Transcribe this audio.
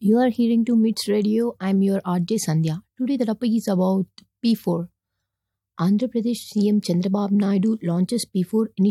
You are hearing to Mits Radio. I'm your RJ Sandhya. Today the topic is about P4. Andhra Pradesh CM Chandrababu Naidu launches P4